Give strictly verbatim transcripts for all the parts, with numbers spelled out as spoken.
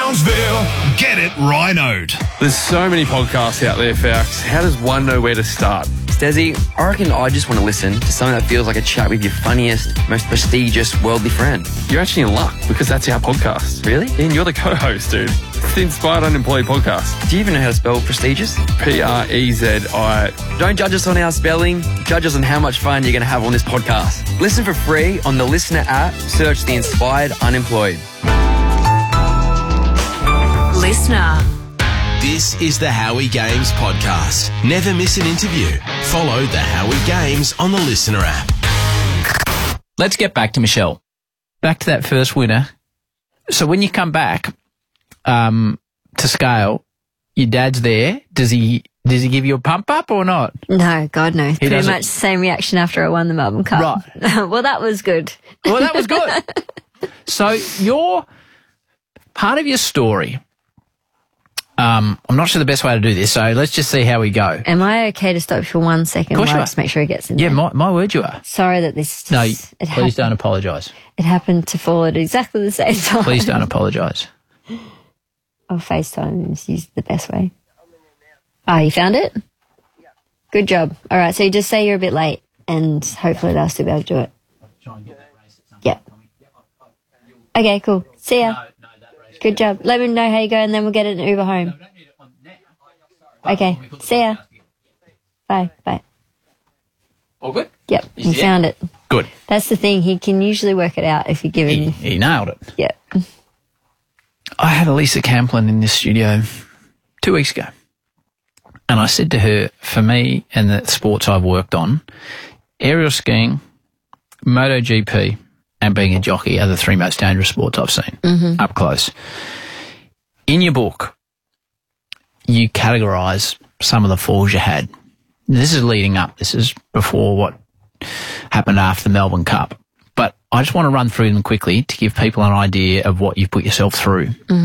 Brownsville. Get it rhinoed. There's so many podcasts out there, Fax. How does one know where to start? Stezzy, I reckon I just want to listen to something that feels like a chat with your funniest, most prestigious worldly friend. You're actually in luck because that's our podcast. Really? And you're the co-host, dude. It's the Inspired Unemployed podcast. Do you even know how to spell prestigious? P R E Z I. Don't judge us on our spelling. Judge us on how much fun you're going to have on this podcast. Listen for free on the Listener app. Search the Inspired Unemployed. Listener. This is the Howie Games podcast. Never miss an interview. Follow the Howie Games on the Listener app. Let's get back to Michelle. Back to that first winner. So when you come back um, to scale, your dad's there. Does he does he give you a pump up or not? No, God no. He Pretty doesn't- much the same reaction after I won the Melbourne Cup. Right. Well, that was good. Well, that was good. So your part of your story. Um, I'm not sure the best way to do this, so let's just see how we go. Am I okay to stop you for one second? Of course while you I are. just make sure it gets in Yeah, there? my, my word you are. Sorry that this... No, it please happened, don't apologise. It happened to fall at exactly the same time. Please don't apologise. Oh, FaceTime is usually the best way. Oh, you found it? Good job. All right, so you just say you're a bit late and hopefully they'll still be able to do it. Yeah. Okay, cool. See ya. Good job. Let me know how you go and then we'll get an Uber home. Okay, see ya. Bye, bye. All good? Yep, Is you he found it. Good. That's the thing. He can usually work it out if you give He, him... he nailed it. Yeah. I had Elisa Camplin in this studio two weeks ago. And I said to her, for me and the sports I've worked on, aerial skiing, MotoGP, and being a jockey are the three most dangerous sports I've seen Mm-hmm. up close. In your book, you categorise some of the falls you had. This is leading up. This is before what happened after the Melbourne Cup. But I just want to run through them quickly to give people an idea of what you've put yourself through.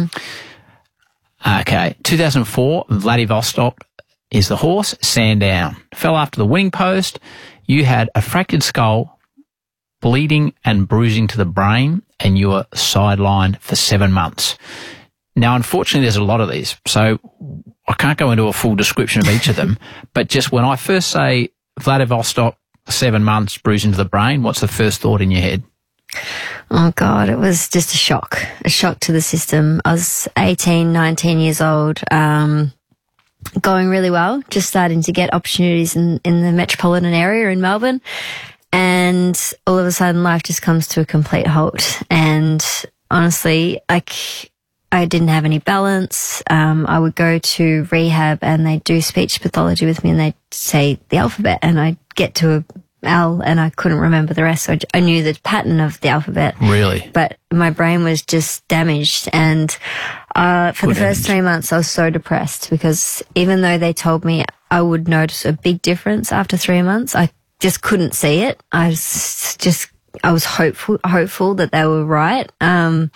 Mm-hmm. Okay. two thousand four, Vladivostok is the horse, Sandown. Fell after the winning post. You had a fractured skull, bleeding and bruising to the brain, and you were sidelined for seven months. Now, unfortunately, there's a lot of these, so I can't go into a full description of each of them, but just when I first say Vladivostok, seven months, bruising to the brain, what's the first thought in your head? Oh, God, it was just a shock, a shock to the system. I was eighteen, nineteen years old, um, going really well, just starting to get opportunities in, in the metropolitan area in Melbourne. And all of a sudden life just comes to a complete halt. And honestly, like, I didn't have any balance. Um, I would go to rehab and they'd do speech pathology with me and they'd say the alphabet and I'd get to a L and I couldn't remember the rest. So I, I knew the pattern of the alphabet. Really? But my brain was just damaged. And uh, for Good the first heavens. three months, I was so depressed because even though they told me I would notice a big difference after three months, I just couldn't see it. I was just, I was hopeful, hopeful that they were right. Um,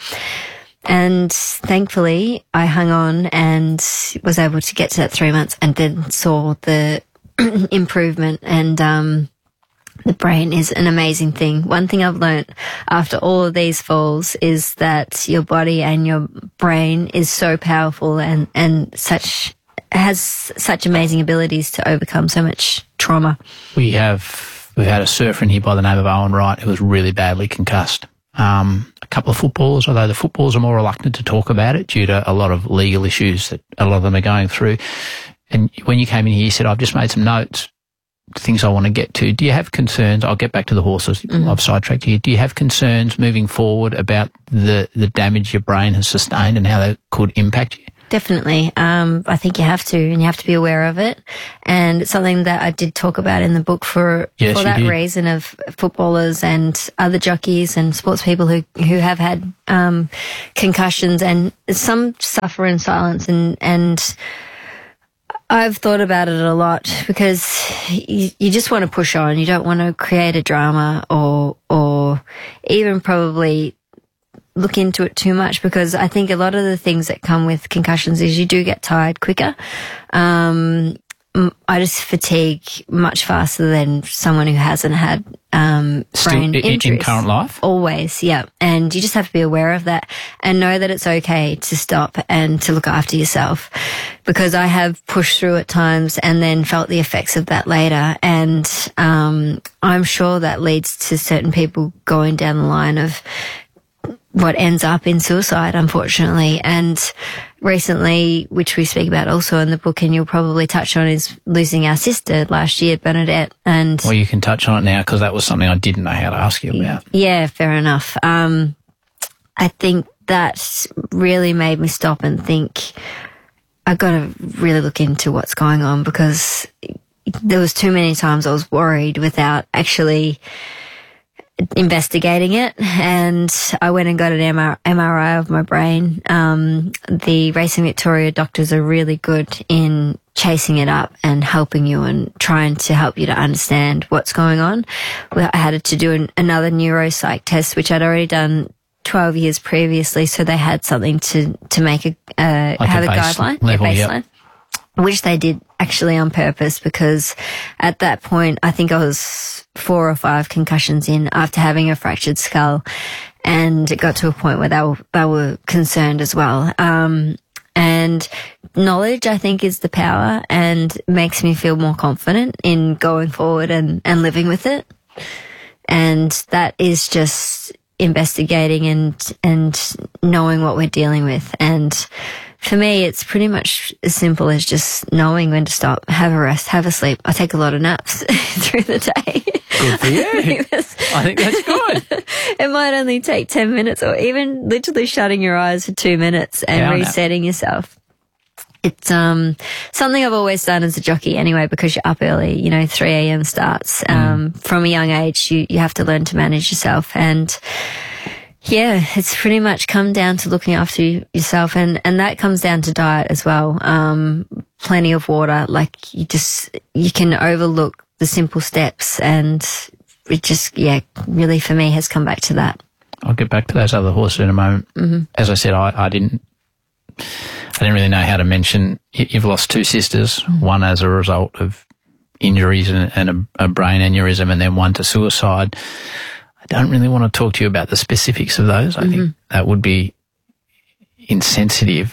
and thankfully I hung on and was able to get to that three months and then saw the improvement. And, um, the brain is an amazing thing. One thing I've learned after all of these falls is that your body and your brain is so powerful and, and such, has such amazing abilities to overcome so much trauma. We have, we've had a surfer in here by the name of Owen Wright who was really badly concussed. Um, a couple of footballers, although the footballers are more reluctant to talk about it due to a lot of legal issues that a lot of them are going through. And when you came in here, you said, I've just made some notes, things I want to get to. Do you have concerns? I'll get back to the horses. Mm-hmm. I've sidetracked you. Do you have concerns moving forward about the, the damage your brain has sustained and how that could impact you? Definitely. Um, I think you have to, and you have to be aware of it. And it's something that I did talk about in the book for, Yes, for you that did. reason of footballers and other jockeys and sports people who, who have had, um, concussions, and some suffer in silence. And, and I've thought about it a lot because you, you just want to push on. You don't want to create a drama or, or even probably look into it too much, because I think a lot of the things that come with concussions is you do get tired quicker. Um, mm, I just fatigue much faster than someone who hasn't had um, Still brain in, injuries. in current life? Always, yeah. And you just have to be aware of that and know that it's okay to stop and to look after yourself, because I have pushed through at times and then felt the effects of that later. And um, I'm sure that leads to certain people going down the line of what ends up in suicide, unfortunately. And recently, which we speak about also in the book, and you'll probably touch on, is losing our sister last year, Bernadette. And Well, you can touch on it now because that was something I didn't know how to ask you about. yeah, fair enough. Um, I think that really made me stop and think, I got to really look into what's going on, because there was too many times I was worried without actually investigating it. And I went and got an M R I of my brain. Um, the Racing Victoria doctors are really good in chasing it up and helping you and trying to help you to understand what's going on. Well, I had to do an, another neuropsych test, which I'd already done twelve years previously. So they had something to, to make a, uh, Like have a a, base guideline, level, a yep. baseline. Which they did actually on purpose, because at that point, I think I was four or five concussions in after having a fractured skull, and it got to a point where they were, they were concerned as well. Um, and knowledge, I think, is the power, and makes me feel more confident in going forward and, and living with it. And that is just investigating and, and knowing what we're dealing with. And for me, it's pretty much as simple as just knowing when to stop, have a rest, have a sleep. I take a lot of naps through the day. Good for you. I think that's good. It might only take ten minutes, or even literally shutting your eyes for two minutes and Power nap. resetting yourself. It's um something I've always done as a jockey anyway, because you're up early, you know, three a.m. starts. Um, Mm. From a young age, you, you have to learn to manage yourself. And yeah, it's pretty much come down to looking after you, yourself, and, and that comes down to diet as well. Um, plenty of water. Like, you just, you can overlook the simple steps, and it just, yeah, really for me has come back to that. I'll get back to those other horses in a moment. Mm-hmm. As I said, I, I didn't, I didn't really know how to mention. you- You've lost two sisters, Mm-hmm. one as a result of injuries and, and a, a brain aneurysm, and then one to suicide. I don't really want to talk to you about the specifics of those. I Mm-hmm. think that would be insensitive.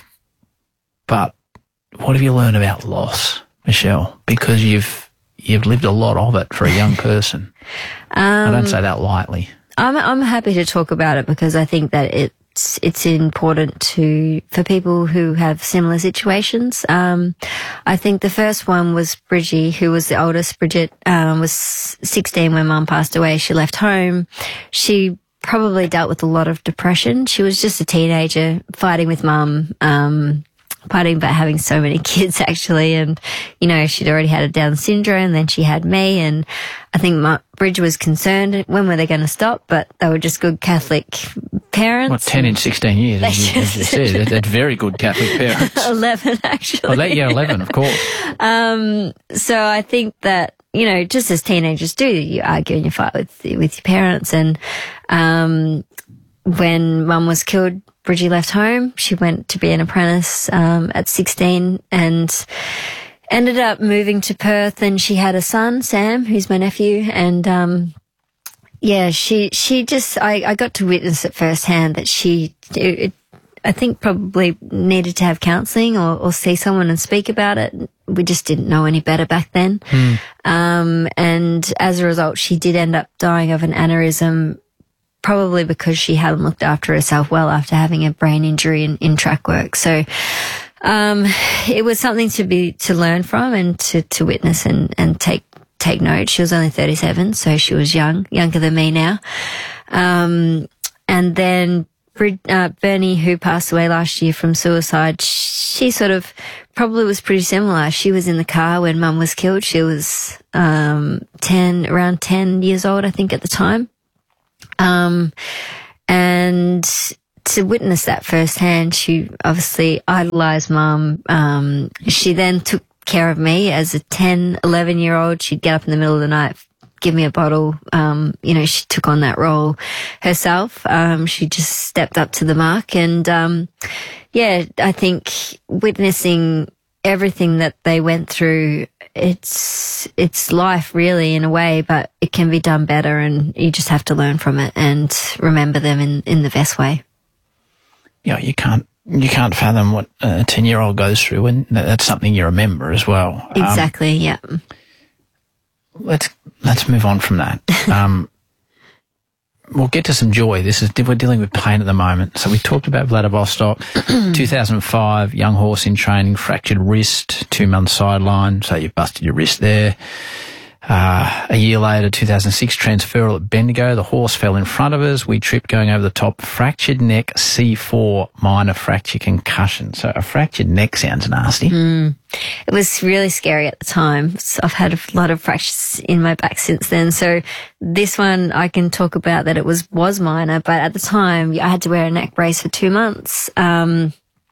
But what have you learned about loss, Michelle? Because you've you've lived a lot of it for a young person. I Um, don't say that lightly. I'm I'm happy to talk about it, because I think that it's it's important to for people who have similar situations. Um, I think the first one was Bridgie, who was the oldest. Bridget um, was sixteen when Mum passed away. She left home. She probably dealt with a lot of depression. She was just a teenager fighting with Mum. Um, fighting about having so many kids, actually. And, you know, she'd already had a Down syndrome, then she had me. And I think Ma- Bridge was concerned, when were they going to stop? But they were just good Catholic parents. What, ten in sixteen years, as you, as you said. That- That's very good Catholic parents. eleven, actually. Oh, that, yeah, eleven, of course. Um, so I think that, you know, just as teenagers do, you argue and you fight with, with your parents. And, um, when Mum was killed, Bridgie left home. She went to be an apprentice, um, at sixteen, and ended up moving to Perth, and she had a son, Sam, who's my nephew. And, um, yeah, she, she just, I, I got to witness it firsthand that she, it, it, I think probably needed to have counselling or, or see someone and speak about it. We just didn't know any better back then. Um, and as a result, she did end up dying of an aneurysm, probably because she hadn't looked after herself well after having a brain injury in, in track work. So, um, it was something to be, to learn from and to, to witness and, and take, take note. She was only thirty-seven, so she was young, younger than me now. Um, and then uh, Bernie, who passed away last year from suicide, she sort of probably was pretty similar. She was in the car when Mum was killed. She was, um, ten, around ten years old, I think, at the time. Um, and to witness that firsthand, she obviously idolized Mum. Um, she then took care of me as a ten, eleven year old. She'd get up in the middle of the night, give me a bottle. Um, you know, she took on that role herself. Um, she just stepped up to the mark. And, um, yeah, I think witnessing everything that they went through, it's it's life really in a way, but it can be done better, and you just have to learn from it and remember them in, in the best way. Yeah, you can't you can't fathom what a ten-year-old goes through, and that's something you remember as well. Exactly, um, yeah. Let's let's move on from that. Um, we'll get to some joy. This is we're dealing with pain at the moment. So we talked about Vladivostok, two thousand five, young horse in training, fractured wrist, two months sideline. So you busted your wrist there. Uh, a year later, two thousand six, transferal at Bendigo. The horse fell in front of us. We tripped going over the top. Fractured neck, C four, minor fracture, concussion. So a fractured neck sounds nasty. Mm. It was really scary at the time. So I've had a lot of fractures in my back since then. So this one I can talk about that it was, was minor, but at the time I had to wear a neck brace for two months. Um,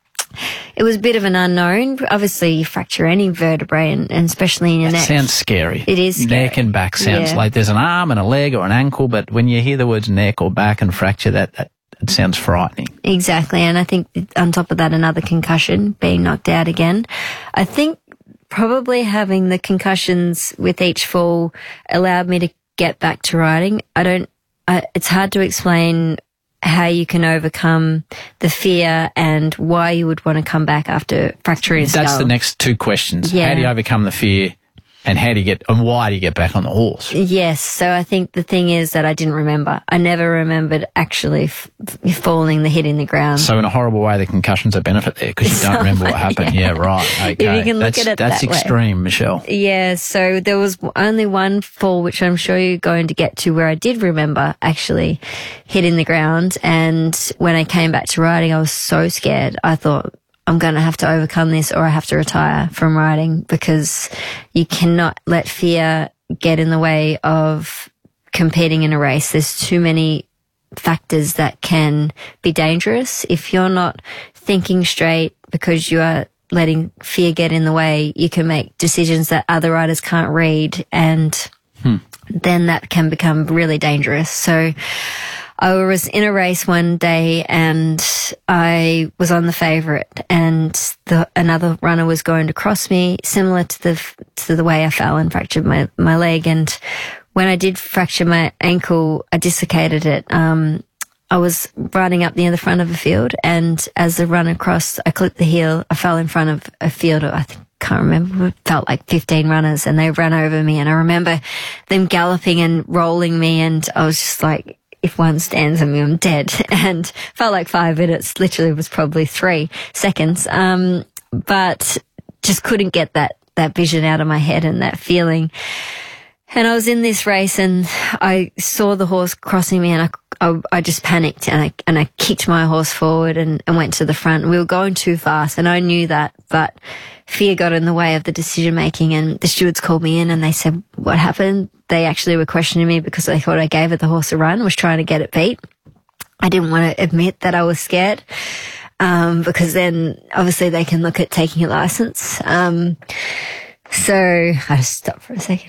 It was a bit of an unknown. Obviously, you fracture any vertebrae, and, and especially in your That neck. sounds scary. It is scary. Neck and back sounds Yeah. like there's an arm and a leg or an ankle, but when you hear the words neck or back and fracture, that, that it sounds frightening. Exactly. And I think on top of that, another concussion, being knocked out again. I think probably having the concussions with each fall allowed me to get back to riding. I don't, I, it's hard to explain how you can overcome the fear and why you would want to come back after fracturing a skull. That's the next two questions. Yeah. How do you overcome the fear, and how do you get, and why do you get back on the horse? Yes. So I think the thing is that I didn't remember. I never remembered actually f- f- falling, the hitting the ground. So in a horrible way, the concussion's a benefit there because you don't remember what happened. Yeah, right. Okay. If you can look that's, at it That's that way. extreme, Michelle. Yeah, so there was only one fall, which I'm sure you're going to get to, where I did remember actually hitting the ground. And when I came back to riding, I was so scared. I thought, I'm going to have to overcome this, or I have to retire from riding, because you cannot let fear get in the way of competing in a race. There's too many factors that can be dangerous. If you're not thinking straight because you are letting fear get in the way, you can make decisions that other riders can't read, and hmm. then that can become really dangerous. So I was in a race one day and I was on the favourite, and the, another runner was going to cross me, similar to the to the way I fell and fractured my, my leg. And when I did fracture my ankle, I dislocated it. Um, I was riding up near the front of a field, and as the runner crossed, I clipped the heel. I fell in front of a field of, I think, can't remember, it felt like fifteen runners, and they ran over me. And I remember them galloping and rolling me, and I was just like, if one stands on me, I'm dead. And felt like five minutes, literally was probably three seconds. Um, but just couldn't get that, that vision out of my head and that feeling. And I was in this race and I saw the horse crossing me, and I, I, I just panicked, and I, and I kicked my horse forward and, and went to the front. We were going too fast, and I knew that, but fear got in the way of the decision making, and the stewards called me in and they said, what happened? They actually were questioning me because they thought I gave the horse a run, was trying to get it beat. I didn't want to admit that I was scared, um, because then obviously they can look at taking a license. Um, so I just stopped for a second.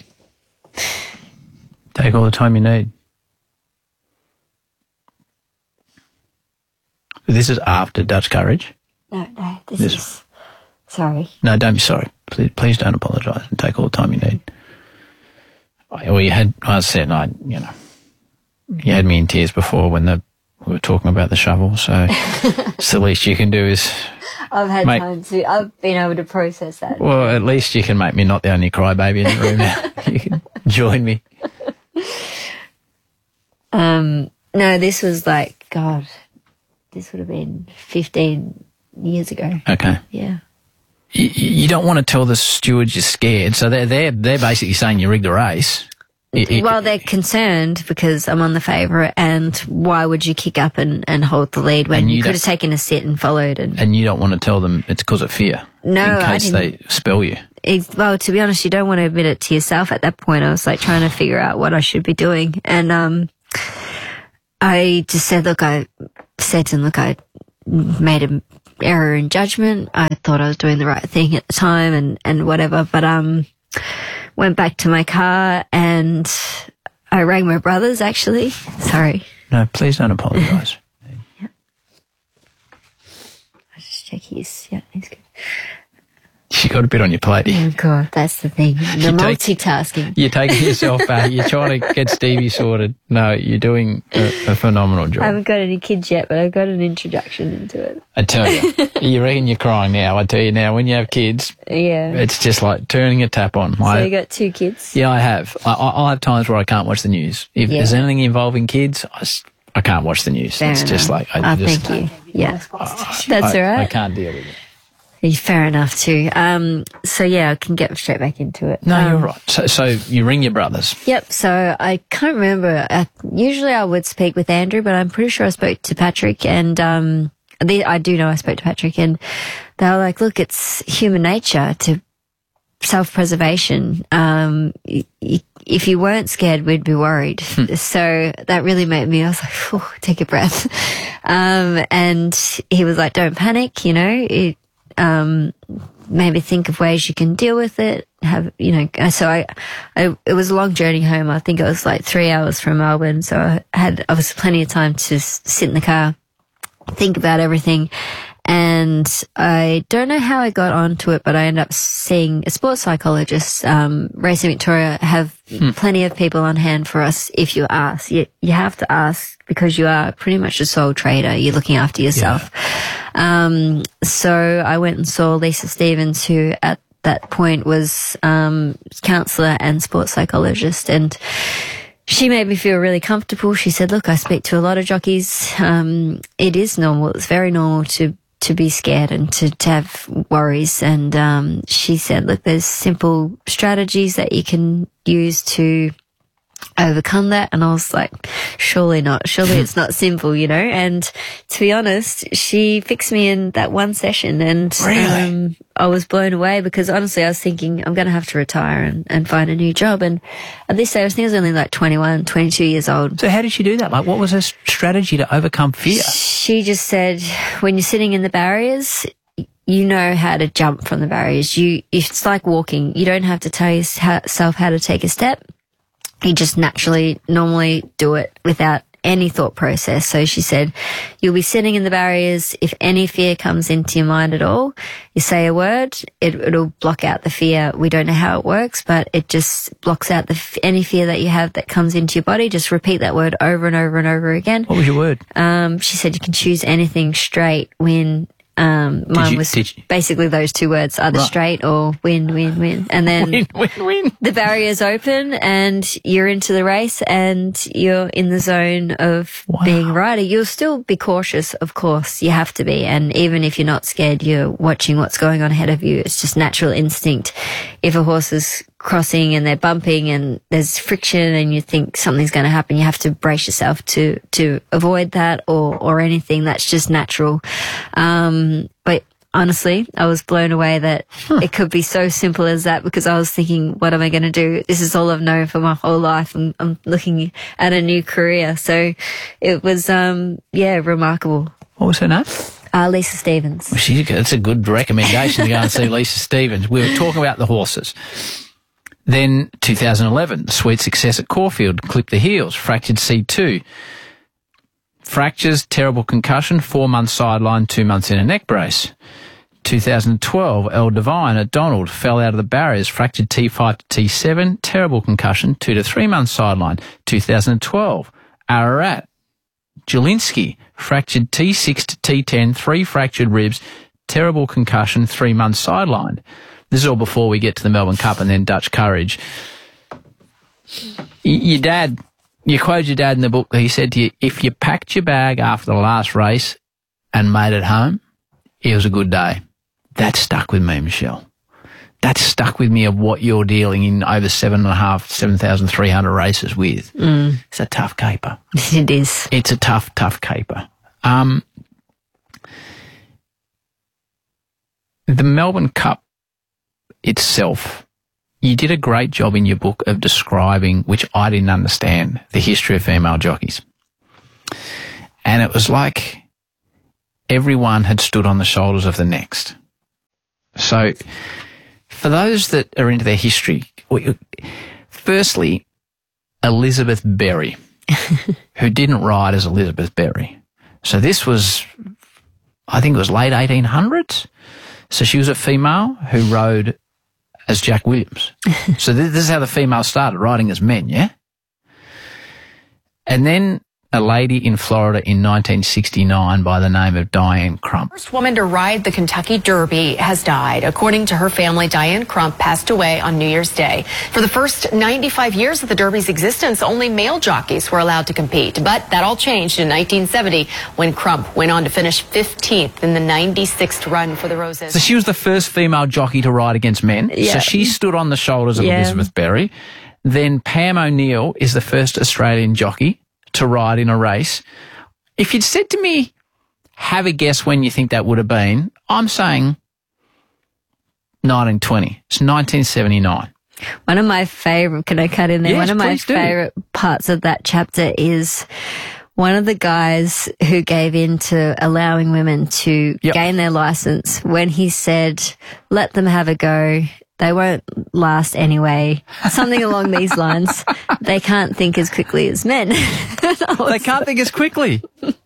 Take all the time you need. This is after Dutch Courage. No, no, this, This- is, sorry. No, don't be sorry. Please, please don't apologise, and take all the time you need. I- Well, you had, I said, I, you know, you had me in tears before when the, we were talking about the shovel, so it's the least you can do is, I've had Mate. time to, I've been able to process that. well, at least you can make me not the only crybaby in the room now. You can join me. Um, no, this was like, God, this would have been fifteen years ago. Okay. Yeah. You, you don't want to tell the stewards you're scared, so they're, they're, they're basically saying you rigged the race. It- it- Well, they're concerned because I'm on the favourite, and why would you kick up and, and hold the lead when And you you could don't- have taken a sit and followed? And, and you don't want to tell them it's because of fear. No, in I case they didn't. spell you. it's, well, to be honest, you don't want to admit it to yourself at that point. I was like trying to figure out what I should be doing. And, um, I just said, look, I said to them, look, I made an error in judgment. I thought I was doing the right thing at the time and, and whatever, but, um, went back to my car and I rang my brothers actually. Sorry. No, please don't apologise. I'll just check his, yeah, he's good. She got a bit on your plate. Oh, God, that's the thing. The You take- multitasking. You're taking yourself back. You're trying to get Stevie sorted. No, you're doing a, a phenomenal job. I haven't got any kids yet, but I've got an introduction into it. I tell you, you reckon you're crying now. I tell you now, when you have kids, Yeah. it's just like turning a tap on. So I, you got two kids? yeah, I have. I, I, I'll have times where I can't watch the news. If Yeah. there's anything involving kids, I, s- I can't watch the news. Fair it's just enough. like, I Oh, just, thank you. Yeah. That's I, all right. I can't deal with it. Fair enough too. Um, so yeah, I can get straight back into it. No, Um, you're right. So, so you ring your brothers. Yep. So I can't remember. Uh, usually I would speak with Andrew, but I'm pretty sure I spoke to Patrick, and um, they, I do know I spoke to Patrick, and they were like, "Look, it's human nature to self-preservation. Um, y- y- if you weren't scared, we'd be worried." So that really made me. I was like, "Phew, take a breath." Um, and he was like, "Don't panic. You know, it." Um, maybe think of ways you can deal with it. Have, you know, so I, I, it was a long journey home. I think it was like three hours from Melbourne. So I had, obviously plenty of time to s- sit in the car, think about everything. And I don't know how I got onto it, but I ended up seeing a sports psychologist. Um, Racing Victoria have plenty of people on hand for us if you ask. You, you have to ask because you are pretty much a sole trader. You're looking after yourself. Um, so I went and saw Lisa Stevens, who at that point was um, counsellor and sports psychologist, and she made me feel really comfortable. She said, "Look, I speak to a lot of jockeys. Um, it is normal. It's very normal to to be scared and to, to have worries." And um, she said, "Look, there's simple strategies that you can use to overcome that." And I was like, surely not. Surely it's not simple, you know? And to be honest, she fixed me in that one session, and Really? um, I was blown away because honestly, I was thinking I'm going to have to retire and, and find a new job. And at this stage, I think I was only like twenty-one, twenty-two years old. So how did she do that? Like, what was her s- strategy to overcome fear? She just said, when you're sitting in the barriers, you know how to jump from the barriers. You, it's like walking. You don't have to tell yourself how to take a step. You just naturally, normally do it without any thought process. So she said, you'll be sitting in the barriers. If any fear comes into your mind at all, you say a word, it, it'll block out the fear. We don't know how it works, but it just blocks out the f- any fear that you have that comes into your body. Just repeat that word over and over and over again. What was your word? Um, she said you can choose anything: straight, win. Um, mine you- was did you- basically those two words, either Right. straight or win, win, win. And then Win, win, win. the barriers open and you're into the race and you're in the zone of Wow. being a rider. You'll still be cautious, of course. You have to be. And even if you're not scared, you're watching what's going on ahead of you. It's just natural instinct. If a horse is crossing and they're bumping and there's friction and you think something's going to happen, you have to brace yourself to, to avoid that or, or anything. That's just natural. Um, but honestly, I was blown away that it could be so simple as that, because I was thinking, what am I going to do? This is all I've known for my whole life, and I'm looking at a new career. So it was, um, yeah, remarkable. What was her name? Uh, Lisa Stevens. Well, she, that's a good recommendation to go and see Lisa Stevens. We were talking about the horses. Then two thousand eleven, sweet success at Caulfield, clipped the heels, fractured C two. Fractures, terrible concussion, four months sideline, two months in a neck brace. two thousand twelve, El Divine at Donald, fell out of the barriers, fractured T five to T seven, terrible concussion, two to three months sideline. two thousand twelve, Ararat, Jelinski, fractured T six to T ten, three fractured ribs, terrible concussion, three months sidelined. This is all before we get to the Melbourne Cup and then Dutch Courage. Y- your dad, you quoted your dad in the book. He said to you, if you packed your bag after the last race and made it home, it was a good day. That stuck with me, Michelle. That stuck with me of what you're dealing in over seven and a half, seven thousand three hundred races with. Mm. It's a tough caper. It is. It's a tough, tough caper. Um, the Melbourne Cup itself, you did a great job in your book of describing, which I didn't understand, the history of female jockeys. And it was like everyone had stood on the shoulders of the next. So for those that are into their history, firstly, Elizabeth Berry, who didn't ride as Elizabeth Berry. So this was, I think it was late eighteen hundreds. So she was a female who rode as Jack Williams. So this, this is how the females started, riding as men, yeah? And then a lady in Florida in nineteen sixty-nine by the name of Diane Crump. First woman to ride the Kentucky Derby has died. According to her family, Diane Crump passed away on New Year's Day. For the first ninety-five years of the Derby's existence, only male jockeys were allowed to compete. But that all changed in nineteen seventy when Crump went on to finish fifteenth in the ninety-sixth run for the Roses. So she was the first female jockey to ride against men. Yeah. So she stood on the shoulders of Yeah. Elizabeth Berry. Then Pam O'Neill is the first Australian jockey to ride in a race. If you'd said to me, have a guess when you think that would have been, I'm saying nineteen twenty. It's nineteen seventy-nine. One of my favourite, can I cut in there? Yes, One of my please do. favourite parts of that chapter is one of the guys who gave in to allowing women to Yep. gain their licence when he said, let them have a go. They won't last anyway. Something along these lines. They can't think as quickly as men. They can't think as quickly.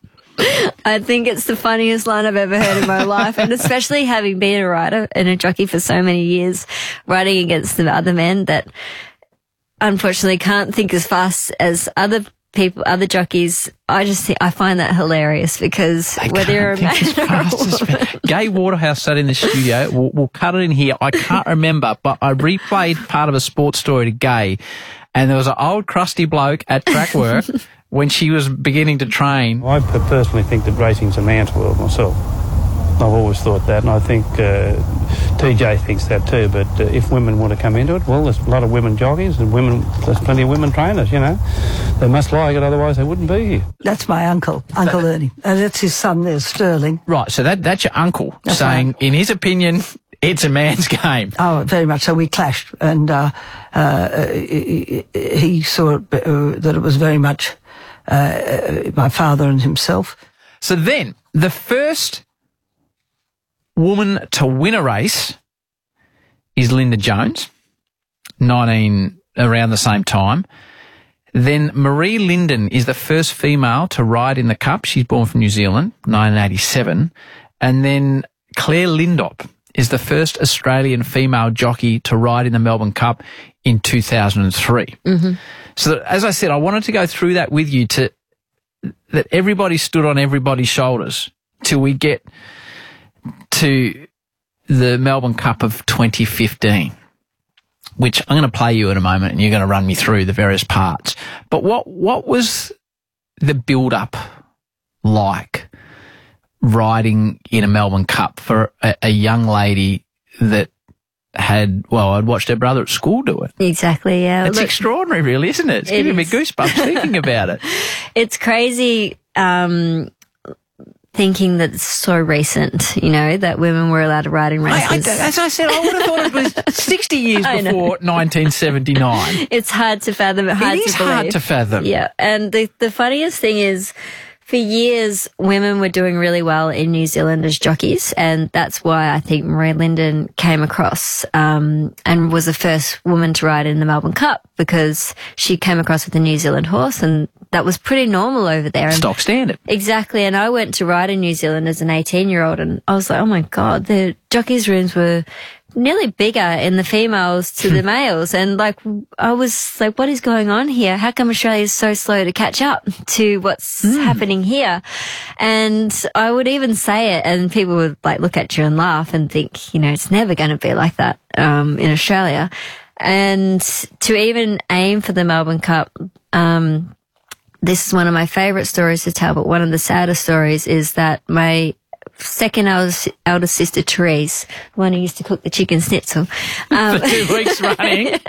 I think it's the funniest line I've ever heard in my life, and especially having been a rider and a jockey for so many years, riding against the other men that unfortunately can't think as fast as other people, other jockeys. I just think, I find that hilarious because They whether you're a can't man think as or a fast as woman. men. Gay Waterhouse sat in the studio. We'll, we'll cut it in here. I can't remember, but I replayed part of a sports story to Gay, and there was an old crusty bloke at track work when she was beginning to train. I per- personally think that racing's a man's world myself. I've always thought that, and I think uh, T J thinks that too. But uh, if women want to come into it, well, there's a lot of women jockeys and women. There's plenty of women trainers. You know, they must like it, otherwise they wouldn't be here. That's my uncle, Uncle Ernie. And that's his son there, Sterling. Right, so that that's your uncle That's saying, right. in his opinion, it's a man's game. Oh, very much so. We clashed, and uh, uh, he, he saw it, uh, that it was very much uh, my father and himself. So then, the first woman to win a race is Linda Jones, nineteen around the same time. Then Marie Linden is the first female to ride in the Cup. She's born from New Zealand, nineteen eighty-seven. And then Claire Lindop is the first Australian female jockey to ride in the Melbourne Cup in two thousand three. Mm-hmm. So as I said, I wanted to go through that with you to that everybody stood on everybody's shoulders till we get to the Melbourne Cup of twenty fifteen, which I'm going to play you in a moment, and you're going to run me through the various parts. But what what was the build-up like riding in a Melbourne Cup for a, a young lady that had, well, I'd watched her brother at school do it. Exactly, yeah. It's Look, extraordinary, really, isn't it? It's It giving me is. goosebumps thinking about it. It's crazy um, thinking that it's so recent, you know, that women were allowed to ride in I, I, races. as I said, I would have thought it was sixty years I know. before nineteen seventy-nine. It's hard to fathom. Hard It is to believe. hard to fathom. Yeah, and the the funniest thing is, for years, women were doing really well in New Zealand as jockeys, and that's why I think Marie Linden came across um, and was the first woman to ride in the Melbourne Cup, because she came across with a New Zealand horse, and that was pretty normal over there. And Stock standard. exactly, and I went to ride in New Zealand as an eighteen-year-old, and I was like, oh my God, the jockeys' rooms were nearly bigger in the females to the males. And like, I was like, what is going on here? How come Australia is so slow to catch up to what's happening here? And I would even say it, and people would like look at you and laugh and think, you know, it's never going to be like that, um, in Australia. And to even aim for the Melbourne Cup, um, this is one of my favourite stories to tell, but one of the saddest stories is that my second eldest, eldest sister, Therese, the one who used to cook the chicken schnitzel, um, For two weeks running.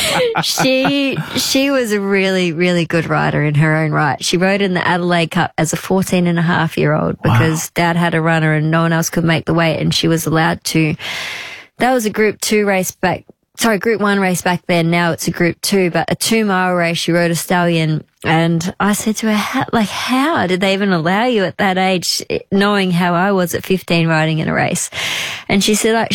she she was a really, really good rider in her own right. She rode in the Adelaide Cup as a fourteen and a half year old because Dad had a runner and no one else could make the weight, and she was allowed to. That was a Group Two race back. Sorry, Group One race back then. Now it's a Group Two, but a two mile race. She rode a stallion, and I said to her, how, like, how did they even allow you at that age, knowing how I was at fifteen riding in a race? And she said, like,